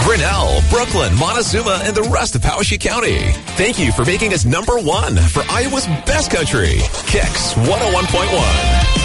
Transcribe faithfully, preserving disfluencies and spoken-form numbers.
Grinnell, Brooklyn, Montezuma, and the rest of Powashik County. Thank you for making us number one for Iowa's best country. Kicks one oh one point one.